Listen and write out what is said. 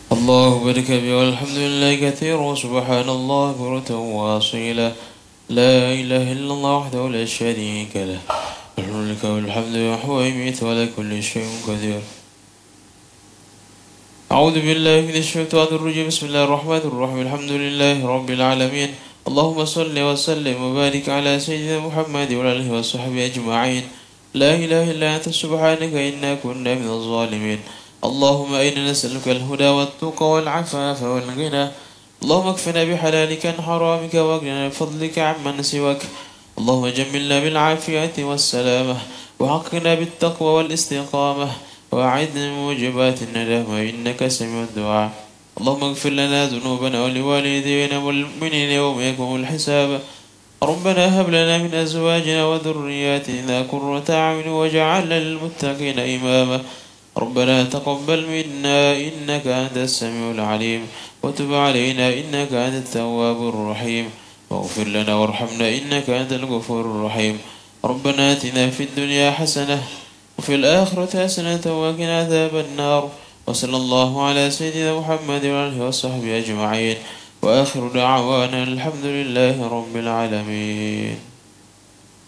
الله بارك بي والحمد لله كثيرا وسبحان الله بكرة وأصيلا. لا إله إلا الله وحده لا شريك له، له الملك والحمد يحيي ويميت وعلى كل شيء قدير. أعوذ بالله من الشيطان الرجيم. بسم الله الرحمن الرحيم. الحمد لله رب العالمين. اللهم صل وسلم وبارك على سيدنا محمد وعلى آله وصحبه أجمعين. لا إله إلا أنت سبحانك إنا كنا من الظالمين. اللهم إنا نسألك الهدى والتقى والعفاف والغنى. اللهم اكفنا بحلالك عن حرامك واغننا بفضلك عمن سواك. اللهم جملنا بالعافية والسلامة وحقنا بالتقوى والاستقامة وأعدنا من موجبات الندامة إنك سميع الدعاء. اللهم اغفر لنا ذنوبنا ولوالدينا والمؤمنين يوم يقوم الحساب. ربنا هب لنا من أزواجنا وذرياتنا قرة أعين واجعلنا للمتقين إماما. ربنا تقبل منا إنك أنت السميع العليم وتب علينا إنك أنت التواب الرحيم واغفر لنا وارحمنا إنك أنت الغفور الرحيم. ربنا آتنا في الدنيا حسنة وفي الآخرة حسنة وقنا عذاب النار. وصلى الله على سيدنا محمد وعلى آله وصحبه أجمعين وآخر دعوانا الحمد لله رب العالمين.